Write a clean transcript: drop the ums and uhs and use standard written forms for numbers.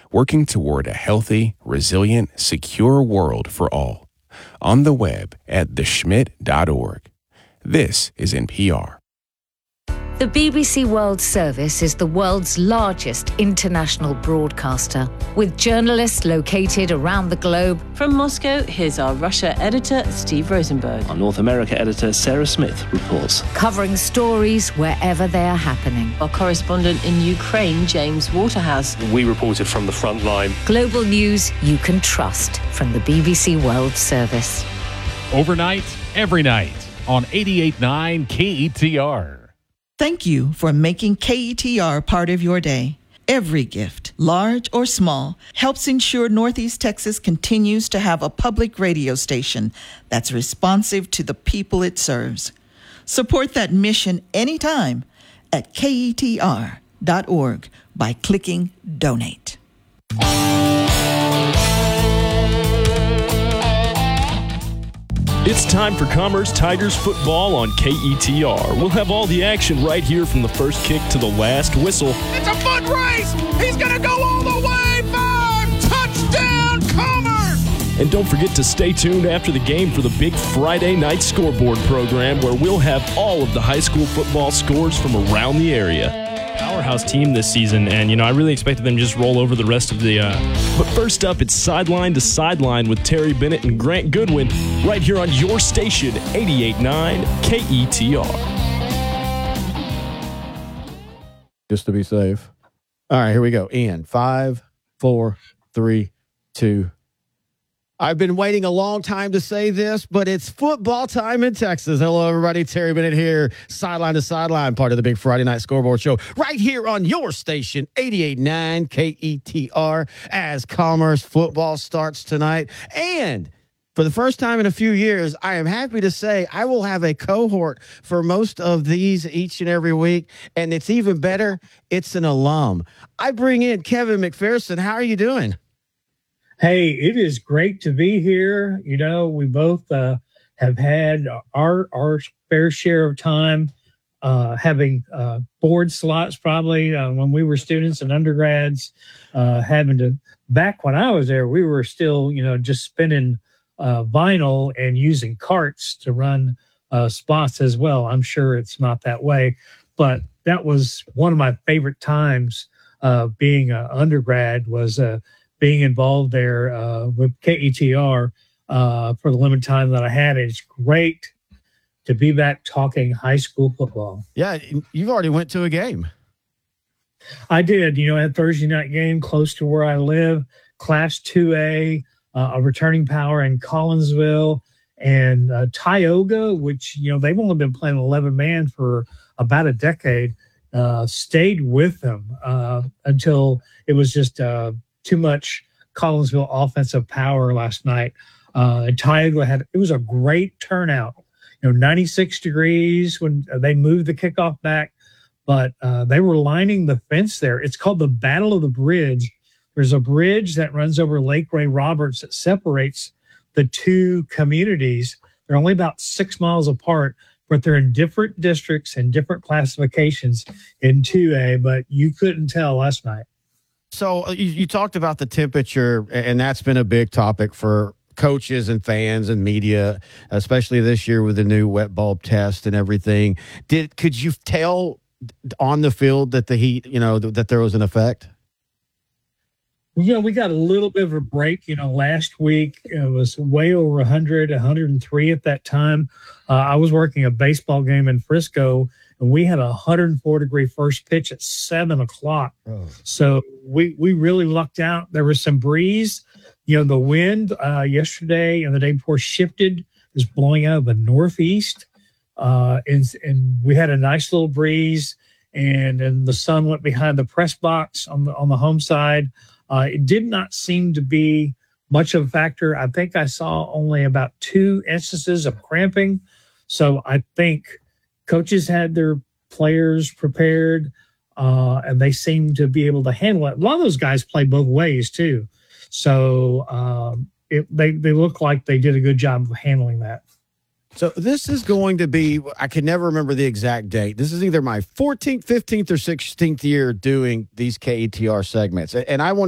working toward a healthy, resilient, secure world for all. On the web at theschmidt.org. This is NPR. The BBC World Service is the world's largest international broadcaster, with journalists located around the globe. From Moscow, here's our Russia editor, Steve Rosenberg. Our North America editor, Sarah Smith, reports. Covering stories wherever they are happening. Our correspondent in Ukraine, James Waterhouse. We reported from the front line. Global news you can trust from the BBC World Service. Overnight, every night on 88.9 KETR. Thank you for making KETR part of your day. Every gift, large or small, helps ensure Northeast Texas continues to have a public radio station that's responsive to the people it serves. Support that mission anytime at KETR.org by clicking Donate. It's time for Commerce Tigers football on KETR. We'll have all the action right here from the first kick to the last whistle. It's a foot race! He's gonna go all the way! 5! Touchdown, Commerce! And don't forget to stay tuned after the game for the big Friday night scoreboard program where we'll have all of the high school football scores from around the area. Powerhouse team this season, and I really expected them to just roll over the rest of the But first up, it's Sideline to Sideline with Terry Bennett and Grant Goodwin right here on your station 88.9 KETR. Just to be safe. All right, here we go. In 5, 4, 3, 2. I've been waiting a long time to say this, but it's football time in Texas. Hello, everybody. Terry Bennett here, Sideline to Sideline, part of the big Friday night scoreboard show, right here on your station, 88.9 KETR, as Commerce football starts tonight. And for the first time in a few years, I am happy to say I will have a cohort for most of these each and every week. And it's even better, it's an alum. I bring in Kevin McPherson. How are you doing? Hey, it is great to be here. You know, we both have had our fair share of time having board slots probably when we were students and undergrads, having to, back when I was there, we were still, just spinning vinyl and using carts to run spots as well. I'm sure it's not that way, but that was one of my favorite times being an undergrad was being involved there with KETR for the limited time that I had. It's great to be back talking high school football. Yeah, you've already went to a game. I did. I had Thursday night game close to where I live, Class 2A, a returning power in Collinsville, and Tioga, which, they've only been playing 11-man for about a decade, stayed with them until it was just too much Collinsville offensive power last night. Tioga it was a great turnout. 96 degrees when they moved the kickoff back, but they were lining the fence there. It's called the Battle of the Bridge. There's a bridge that runs over Lake Ray Roberts that separates the two communities. They're only about 6 miles apart, but they're in different districts and different classifications in 2A, but you couldn't tell last night. So you talked about the temperature, and that's been a big topic for coaches and fans and media, especially this year with the new wet bulb test and everything. Could you tell on the field that the heat, that there was an effect? We got a little bit of a break. Last week it was way over 100, 103 at that time. I was working a baseball game in Frisco, and we had a 104-degree first pitch at 7 o'clock. Oh. So we really lucked out. There was some breeze. The wind yesterday and the day before shifted. It was blowing out of the northeast. And we had a nice little breeze. And then the sun went behind the press box on the home side. It did not seem to be much of a factor. I think I saw only about 2 instances of cramping. So I think coaches had their players prepared, and they seemed to be able to handle it. A lot of those guys play both ways too. So they look like they did a good job of handling that. So this is going to be, I can never remember the exact date. This is either my 14th, 15th, or 16th year doing these KETR segments. And I want